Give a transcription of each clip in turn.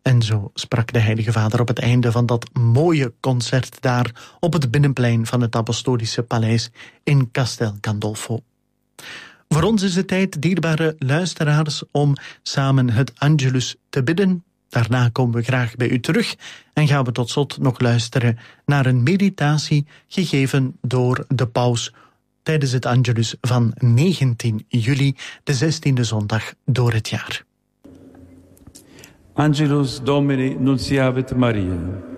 En zo sprak de Heilige Vader op het einde van dat mooie concert daar op het binnenplein van het Apostolische Paleis in Castel Gandolfo. Voor ons is het tijd, dierbare luisteraars, om samen het Angelus te bidden. Daarna komen we graag bij u terug en gaan we tot slot nog luisteren naar een meditatie gegeven door de paus tijdens het Angelus van 19 juli, de 16e zondag door het jaar. Angelus Domini nunciavit Maria.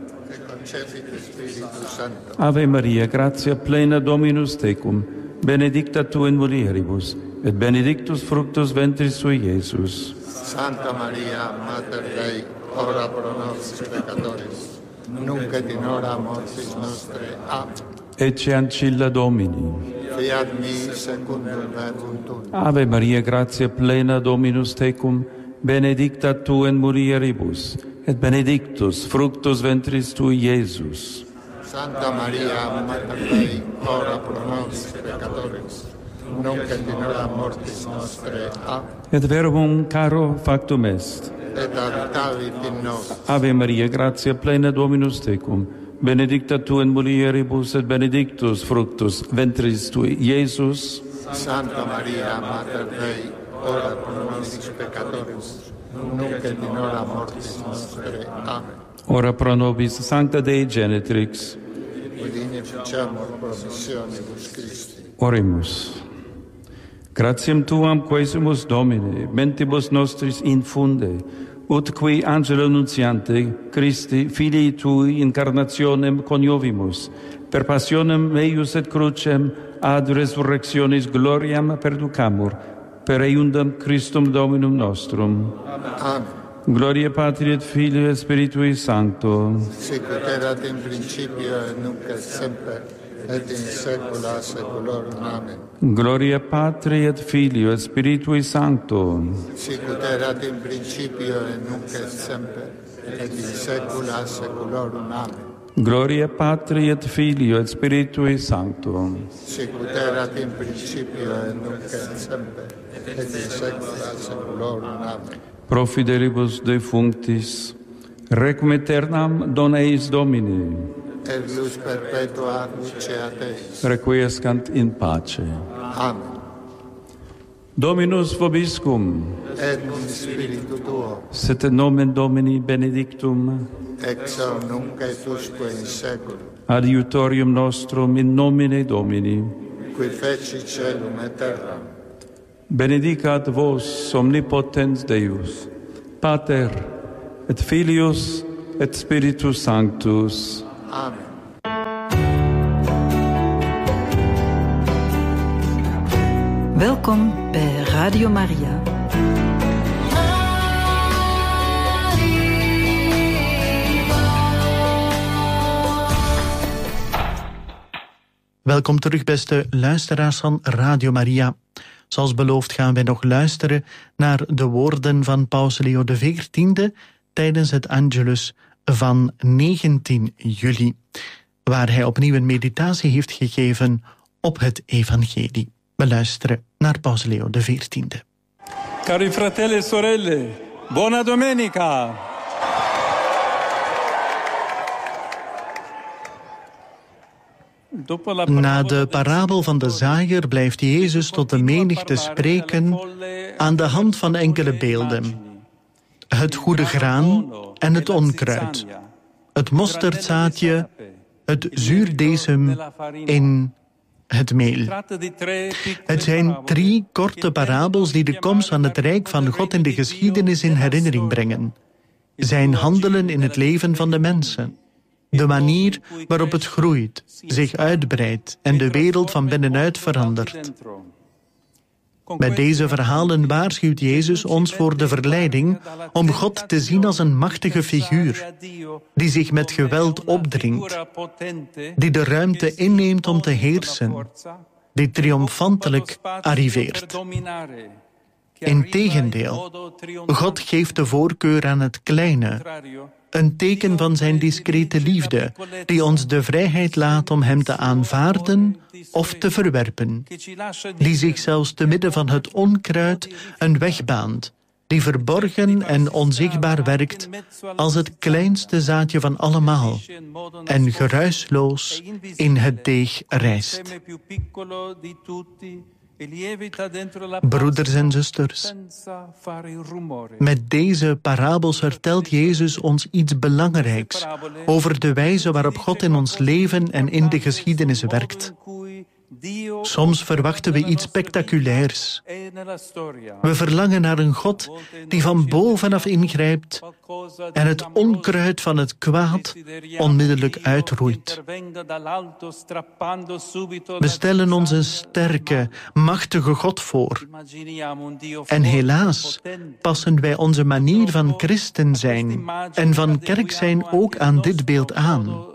Ave Maria, gratia plena Dominus tecum, benedicta tu in mulieribus, et benedictus fructus ventris sui, Iesus. Santa Maria, Mater Dei, ora pro nobis peccatoribus, nunc et in hora mortis nostrae. Amen. Ecce ancilla Domini. Fiat mi secundum verbum tuum. Ave Maria, gratia plena Dominus tecum, benedicta tu in mulieribus, et benedictus fructus ventris tui, Iesus. Santa Maria, Mater Dei, ora pro nobis peccatoribus, nunc et in hora mortis nostrae. Amen. Et verbum caro factum est. Et habitavit in nos. Ave Maria, gratia plena Dominus tecum, benedicta tu in mulieribus, et benedictus fructus ventris tui, Iesus. Santa Maria, Mater Dei, ora pro nobis peccatoribus, nunc et in hora mortis nostrae. Amen. Ora pro nobis sancta Dei Genetrix. Udine ficiamur promissionibus Christi. Oremus. Gratiam tuam quaesimus Domine, mentibus nostris infunde, ut qui angelo nuntiante Christi, filii tui incarnationem coniovimus, per passionem eius et crucem ad resurrectionis gloriam perducamur, per eiundam Christum Dominum nostrum. Amen. Gloria Patri et Filii et Spiritui Sancto. Sic ut erat in principio et nunc et semper, et in saecula saeculorum. Amen. Gloria Patri et Filii et Spiritui Sancto. Sic ut erat in principio et nunc et semper, et in saecula saeculorum. Amen. Gloria Patri et Filii et Spiritui Sancto. Sic ut erat in principio et nunc et semper, et in saecula saeculorum. Amen. Pro fidelibus defunctis, requiem aeternam dona eis Domini. Et lux perpetua luceat eis. Requiescant in pace. Amen. Dominus vobiscum. Et cum spiritu tuo, Sit nomen Domini benedictum. ex hoc nunc et usque in saeculum, Adiutorium nostrum in nomine Domini. qui feci caelum et terram. Benedicat vos omnipotens Deus, Pater et Filius et Spiritus Sanctus. Amen. Welkom bij Radio Maria. Welkom terug, beste luisteraars van Radio Maria. Zoals beloofd gaan wij nog luisteren naar de woorden van Paus Leo XIV tijdens het Angelus van 19 juli, waar hij opnieuw een meditatie heeft gegeven op het evangelie. We luisteren naar Paus Leo XIV. Cari fratelli e sorelle, buona domenica! Na de parabel van de zaaier blijft Jezus tot de menigte spreken aan de hand van enkele beelden. Het goede graan en het onkruid, het mosterdzaadje, het zuurdesem in het meel. Het zijn 3 korte parabels die de komst van het Rijk van God in de geschiedenis in herinnering brengen. Zijn handelen in het leven van de mensen. De manier waarop het groeit, zich uitbreidt en de wereld van binnenuit verandert. Met deze verhalen waarschuwt Jezus ons voor de verleiding om God te zien als een machtige figuur, die zich met geweld opdringt, die de ruimte inneemt om te heersen, die triomfantelijk arriveert. Integendeel, God geeft de voorkeur aan het kleine, een teken van zijn discrete liefde, die ons de vrijheid laat om hem te aanvaarden of te verwerpen, die zich zelfs te midden van het onkruid een weg baant die verborgen en onzichtbaar werkt als het kleinste zaadje van allemaal en geruisloos in het deeg rijst. Broeders en zusters, met deze parabels vertelt Jezus ons iets belangrijks over de wijze waarop God in ons leven en in de geschiedenis werkt. Soms verwachten we iets spectaculairs. We verlangen naar een God die van bovenaf ingrijpt en het onkruid van het kwaad onmiddellijk uitroeit. We stellen ons een sterke, machtige God voor. En helaas passen wij onze manier van christen zijn en van kerk zijn ook aan dit beeld aan.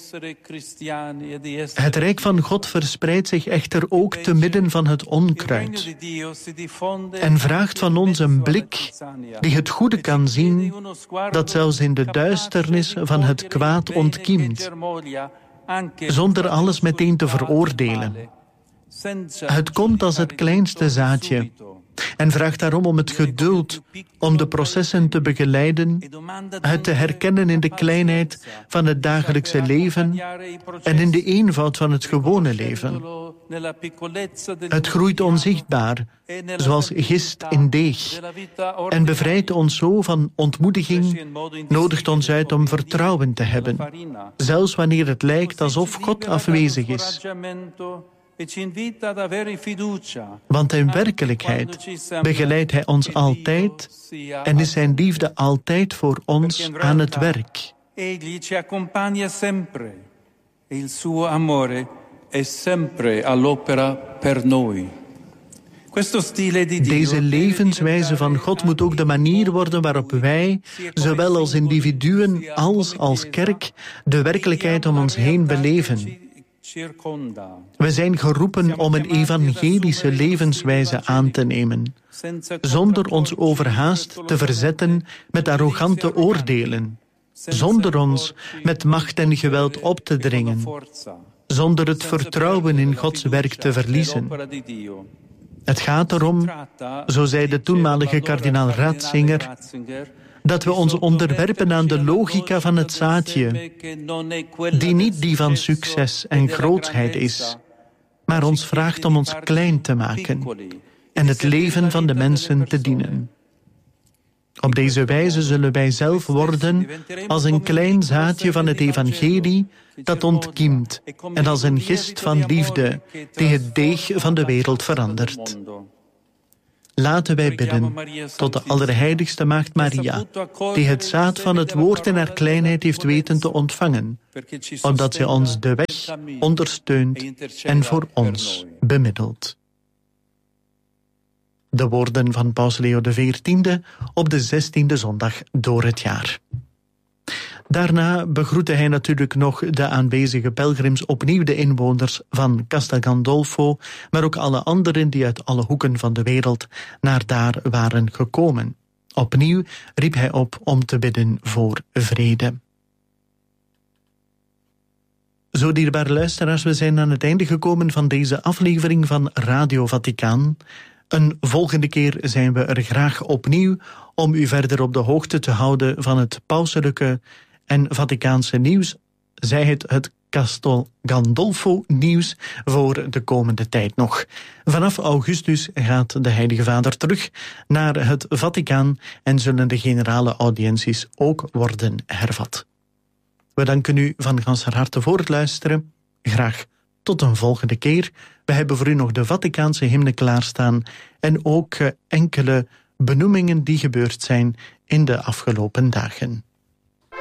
Het rijk van God verspreidt zich echter ook te midden van het onkruid en vraagt van ons een blik die het goede kan zien, dat zelfs in de duisternis van het kwaad ontkiemt, zonder alles meteen te veroordelen. Het komt als het kleinste zaadje en vraagt daarom om het geduld om de processen te begeleiden, het te herkennen in de kleinheid van het dagelijkse leven en in de eenvoud van het gewone leven. Het groeit onzichtbaar, zoals gist in deeg, en bevrijdt ons zo van ontmoediging, nodigt ons uit om vertrouwen te hebben, zelfs wanneer het lijkt alsof God afwezig is. Want in werkelijkheid begeleidt Hij ons altijd en is Zijn liefde altijd voor ons aan het werk. Egli ci accompagna sempre. Il suo amore è sempre all'opera per noi. Deze levenswijze van God moet ook de manier worden waarop wij, zowel als individuen als kerk, de werkelijkheid om ons heen beleven. We zijn geroepen om een evangelische levenswijze aan te nemen, zonder ons overhaast te verzetten met arrogante oordelen, zonder ons met macht en geweld op te dringen, zonder het vertrouwen in Gods werk te verliezen. Het gaat erom, zo zei de toenmalige kardinaal Ratzinger, dat we ons onderwerpen aan de logica van het zaadje, die niet die van succes en grootsheid is, maar ons vraagt om ons klein te maken en het leven van de mensen te dienen. Op deze wijze zullen wij zelf worden als een klein zaadje van het evangelie dat ontkiemt en als een gist van liefde die het deeg van de wereld verandert. Laten wij bidden tot de Allerheiligste Maagd Maria, die het zaad van het woord in haar kleinheid heeft weten te ontvangen, opdat zij ons de weg ondersteunt en voor ons bemiddelt. De woorden van Paus Leo XIV op de 16e zondag door het jaar. Daarna begroette hij natuurlijk nog de aanwezige pelgrims, opnieuw de inwoners van Castel Gandolfo, maar ook alle anderen die uit alle hoeken van de wereld naar daar waren gekomen. Opnieuw riep hij op om te bidden voor vrede. Zo, dierbare luisteraars, we zijn aan het einde gekomen van deze aflevering van Radio Vaticaan. Een volgende keer zijn we er graag opnieuw om u verder op de hoogte te houden van het pauselijke en Vaticaanse nieuws, zij het Castel Gandolfo nieuws voor de komende tijd nog. Vanaf augustus gaat de Heilige Vader terug naar het Vaticaan en zullen de generale audiënties ook worden hervat. We danken u van ganser harte voor het luisteren. Graag tot een volgende keer. We hebben voor u nog de Vaticaanse hymne klaarstaan en ook enkele benoemingen die gebeurd zijn in de afgelopen dagen.